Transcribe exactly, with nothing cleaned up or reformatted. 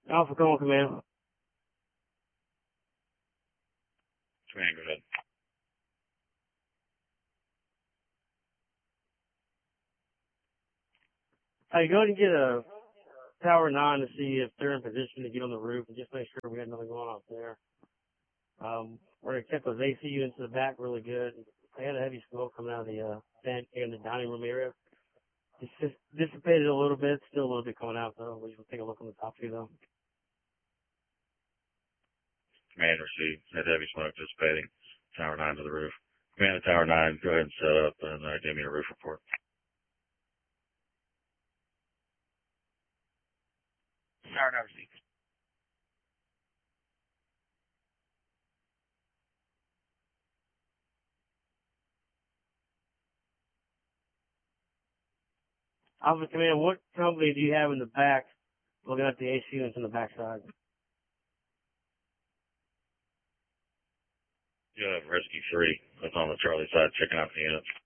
Alpha Call Command. Command, go ahead. Hey, go ahead and get a Tower nine to see if they're in position to get on the roof and just make sure we got nothing going on up there. Um, we're going to check those A C units in the back really good. They had a heavy smoke coming out of the uh, vent in the dining room area. It's just dissipated a little bit, still a little bit coming out though. We should take a look on the top too though. Command received. Had heavy smoke dissipating. Tower nine to the roof. Command to Tower nine, go ahead and set up and uh, give me a roof report. Tower nine received. Alpha Command, what company do you have in the back looking at the A C units on the back side? You have Rescue three. That's on the Charlie side, checking out the units.